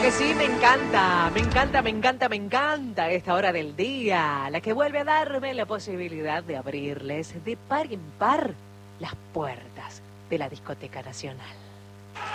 que sí, me encanta, me encanta, me encanta, me encanta esta hora del día, la que vuelve a darme la posibilidad de abrirles de par en par las puertas de la Discoteca Nacional.